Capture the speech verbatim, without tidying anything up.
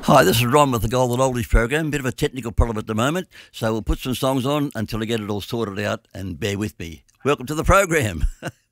Hi, this is Ron with the Golden Oldies program. Bit of a technical problem at the moment, so we'll put some songs on until I get it all sorted out, and bear with me. Welcome to the program.